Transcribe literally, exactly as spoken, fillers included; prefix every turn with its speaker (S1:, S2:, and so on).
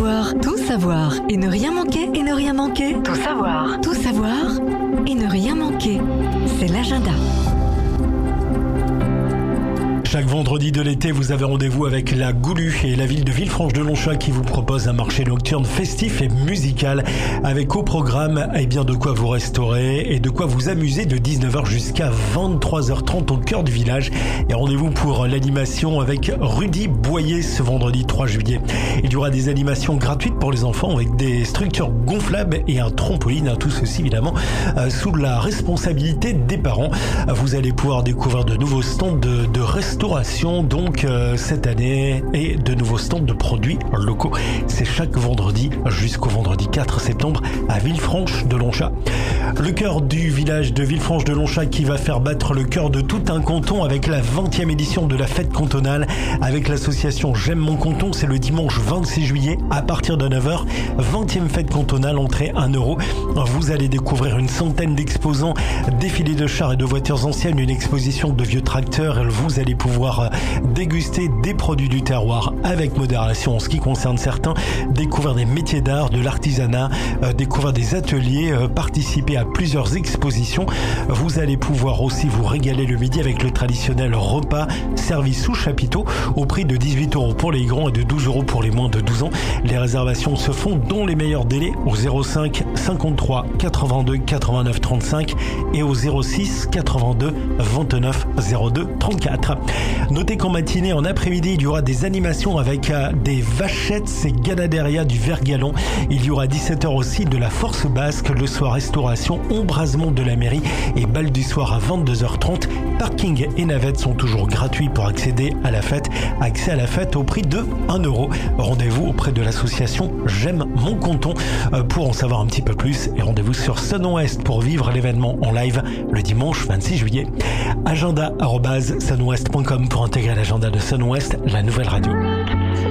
S1: savoir, tout savoir et ne rien manquer et ne rien manquer. Tout savoir, tout savoir et ne rien manquer. C'est l'agenda.
S2: Chaque vendredi de l'été, vous avez rendez-vous avec la Goulue et la ville de Villefranche-de-Lonchat qui vous propose un marché nocturne festif et musical avec au programme eh bien, de quoi vous restaurer et de quoi vous amuser de dix-neuf heures jusqu'à vingt-trois heures trente au cœur du village. Et rendez-vous pour l'animation avec Rudy Boyer ce vendredi trois juillet. Il y aura des animations gratuites pour les enfants avec des structures gonflables et un trampoline. Tout ceci évidemment euh, sous la responsabilité des parents. Vous allez pouvoir découvrir de nouveaux stands de, de restauration donc euh, cette année et de nouveaux stands de produits locaux. C'est chaque vendredi jusqu'au vendredi quatre septembre à Villefranche-de-Lonchat. Le cœur du village de Villefranche-de-Lonchat qui va faire battre le cœur de tout un canton avec la vingtième édition de la fête cantonale avec l'association J'aime mon canton. C'est le dimanche vingt-six juillet à partir de neuf heures. vingtième fête cantonale, entrée un euro. Vous allez découvrir une centaine d'exposants, défilés de chars et de voitures anciennes, une exposition de vieux tracteurs. Vous allez pouvoir déguster des produits du terroir avec modération en ce qui concerne certains, découvrir des métiers d'art, de l'artisanat, euh, découvrir des ateliers, euh, participer à plusieurs expositions. Vous allez pouvoir aussi vous régaler le midi avec le traditionnel repas servi sous chapiteau au prix de dix-huit euros pour les grands et de douze euros pour les moins de douze ans. Les réservations se font dans les meilleurs délais au zéro cinq cinquante-trois quatre-vingt-deux quatre-vingt-neuf trente-cinq et au zéro six quatre-vingt-deux vingt-neuf zéro deux trente-quatre. Notez qu'en matinée, en après-midi, il y aura des animations avec euh, des vachettes et Ganaderia du Vert-Galon. Il y aura à dix-sept heures aussi de la Force Basque, le soir restauration, embrasement de la mairie et bal du soir à vingt-deux heures trente. Parking et navettes sont toujours gratuits pour accéder à la fête. Accès à la fête au prix de un euro. Rendez-vous auprès de l'association J'aime mon canton euh, pour en savoir un petit peu plus et rendez-vous sur Sunwest pour vivre l'événement en live le dimanche vingt-six juillet. Agenda arobase sunwest point com pour intégrer l'agenda de Sunwest, la nouvelle radio.